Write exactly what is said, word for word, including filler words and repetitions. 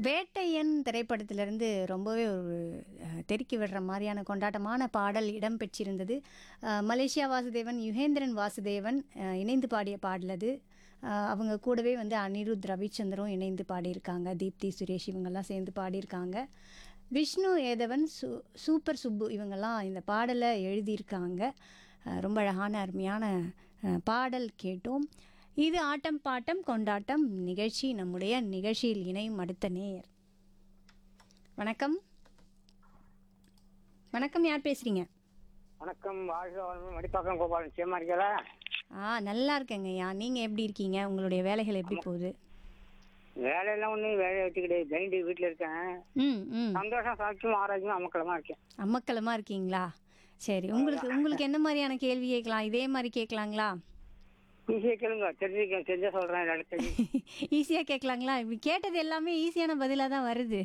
வேட்டையன் திரைப்படத்திலிருந்து ரொம்பவே ஒரு அஹ், தெறிக்கி விடுற மாதிரியான கொண்டாட்டமான பாடல் இடம்பெற்றிருந்தது. அஹ், மலேசியா வாசுதேவன், யுகேந்திரன் வாசுதேவன் அஹ், இணைந்து பாடிய பாடல் அது. அஹ், அவங்க கூடவே வந்து அனிருத் ரவிச்சந்திரும் இணைந்து பாடியிருக்காங்க. தீப்தி சுரேஷ் இவங்கெல்லாம் சேர்ந்து பாடியிருக்காங்க. விஷ்ணு ஏதவன், சூ சூப்பர் சுப்பு இவங்கெல்லாம் இந்த பாடலை எழுதியிருக்காங்க. அஹ், ரொம்ப அழகான அருமையான அஹ், பாடல் கேட்டோம். இது ஆட்டம் பாட்டம் கொண்டாட்டம் நிகழ்ச்சி. நம்முடைய நிகழ்ச்சியில் இணையும் அடுத்த நேயர். வணக்கம். வணக்கம், யார் பேசுறீங்க? வணக்கம். வாழ்க வளமுடன். மடிப்பாக்கம் கோபாலன். நிச்சயமா இருக்கீங்களா? ஆ, நல்லா இருக்கேங்கய்யா. நீங்கள் எப்படி இருக்கீங்க? உங்களுடைய வேலைகள் எப்படி போகுது? வேலையெல்லாம் ஒன்றும் வேலையை வச்சுக்கிட்டு ஜெயிண்ட் வீட்டில் இருக்கேன். ம் ம் சந்தோஷம், சாட்சியும், ஆரோக்கியமும் அமக்கலமா இருக்கேன். அம்மக்களமாக இருக்கீங்களா? சரி, உங்களுக்கு உங்களுக்கு என்ன மாதிரியான கேள்வி கேட்கலாம்? இதே மாதிரி கேட்கலாங்களா? ஈஸியாக கேளுங்க. தெரிஞ்சுக்க தெரிஞ்சா சொல்கிறேன். ஈஸியாக கேட்கலாங்களா? இப்படி கேட்டது எல்லாமே ஈஸியான பதிலாக தான் வருது.